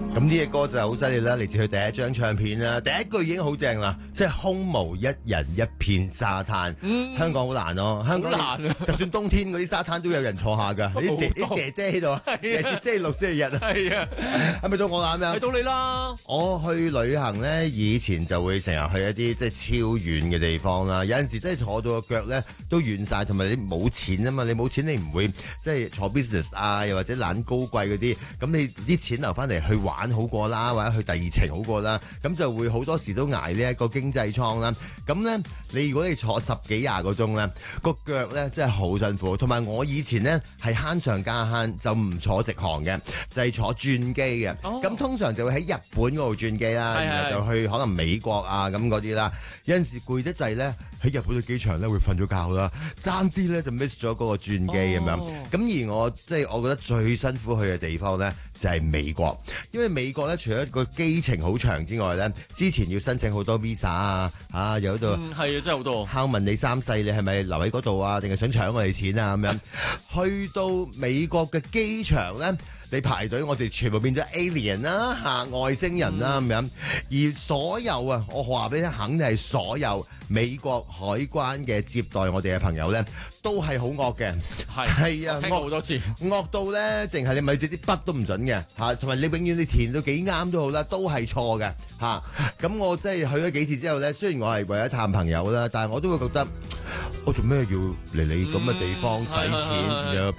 咁呢隻歌就係好犀利啦，嚟自佢第一張唱片啦，第一句已經好正啦，即係空無一人一片沙灘。香港好難咯，香港好難啊就算冬天嗰啲沙灘都有人坐下㗎，啲姐姐喺度啊，尤其是星期六、星期日啊， 係啊， 係咪到我啦咁樣？ 睇到你啦。 我去旅行咧，以前就會成日去一啲即係超遠嘅地方啦。有陣時真係坐到個腳咧都軟晒，同埋你冇錢啊嘛，你冇錢你唔會即係坐 business 啊，又或者懶高貴嗰啲，咁你啲錢留翻嚟去玩好過啦，或者去第二程好過啦，咁就會好多時都捱呢一個經濟艙啦。咁咧，如果你坐10幾20個鐘咧，個腳咧真係好辛苦。同埋我以前咧係慳上加慳，就唔坐直航嘅，就係坐轉機嘅。咁通常就會喺日本嗰度轉機啦，然後就去可能美國啊咁嗰啲啦。有陣時攰得滯咧，喺日本嘅機場咧會瞓咗覺啦，爭啲咧就 miss 咗嗰個轉機咁樣。咁而我即係我覺得最辛苦去嘅地方咧就係美國，因為美國咧除咗個機程好長之外咧，之前要申請好多 visa 啊，有度係啊，真係好多。 敲問你3世，你係咪留喺嗰度啊？定係想搶我哋錢啊？咁樣去到美國嘅機場咧，你排隊，我哋全部變咗 alien 啦外星人啦咁樣。而所有啊，我話俾你聽，肯定係所有美國海關嘅接待我哋嘅朋友咧，都係好惡嘅。係啊， 聽過好多次， 惡到咧，淨係你咪啲筆都唔準嘅嚇，同埋你永遠你填到幾啱都好啦，都係錯嘅嚇。咁我即係去咗幾次之後咧，雖然我係為咗探朋友啦，但係我都會覺得我做咩要嚟你咁嘅地方使錢，然後